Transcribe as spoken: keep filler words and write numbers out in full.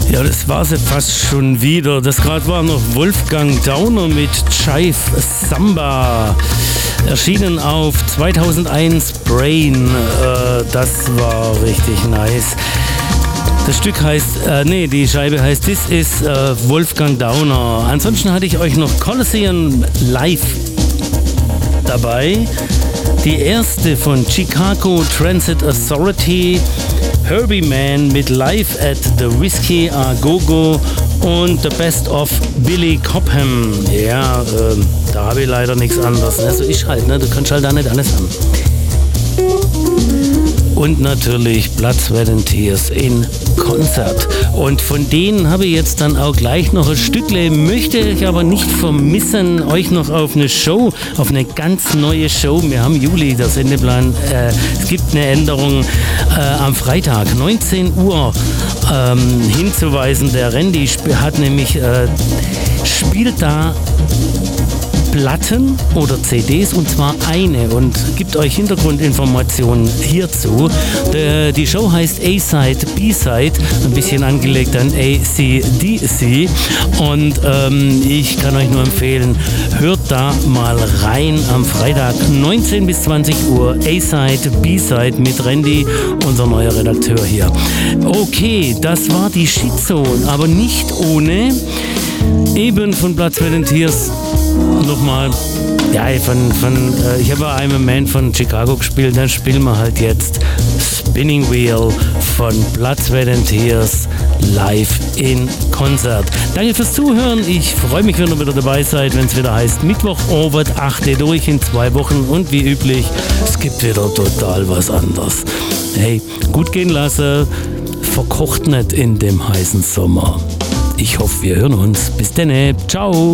Ja, das war sie fast schon wieder. Das gerade war noch Wolfgang Dauner mit Jive Samba. Erschienen auf zweitausendeins Brain. Äh, das war richtig nice. Das Stück heißt, äh, nee, die Scheibe heißt This is äh, Wolfgang Dauner. Ansonsten hatte ich euch noch Coliseum Live dabei. Die erste von Chicago Transit Authority, Herbie Mann mit Live at the Whiskey A Go Go und The Best of Billy Cobham. Ja, äh, da habe ich leider nichts anderes. Also ich halt, ne? Du kannst halt da nicht alles haben. Und natürlich Blood, Sweat and Tears in Konzert. Und von denen habe ich jetzt dann auch gleich noch ein Stückle, möchte ich aber nicht vermissen, euch noch auf eine Show, auf eine ganz neue Show. Wir haben Juli, der Sendeplan. Äh, es gibt eine Änderung äh, am Freitag, neunzehn Uhr ähm, hinzuweisen. Der Randy hat nämlich, äh, spielt da Platten oder C Ds, und zwar eine, und gibt euch Hintergrundinformationen hierzu. Die Show heißt A-Side, B-Side, ein bisschen angelegt an A C D C, und ähm, ich kann euch nur empfehlen, hört da mal rein am Freitag neunzehn bis zwanzig Uhr, A-Side, B-Side mit Randy, unser neuer Redakteur hier. Okay, das war die Shitzone, aber nicht ohne eben von Blood, Sweat and Tears nochmal, ja, von, von, äh, ich habe I'm a Man von Chicago gespielt, dann spielen wir halt jetzt Spinning Wheel von Blood, Sweat and Tears live in Konzert. Danke fürs Zuhören, ich freue mich, wenn ihr wieder dabei seid, wenn es wieder heißt Mittwoch Orbit, achte durch in zwei Wochen, und wie üblich, es gibt wieder total was anderes. Hey, gut gehen lassen, verkocht nicht in dem heißen Sommer. Ich hoffe, wir hören uns. Bis dann, ciao.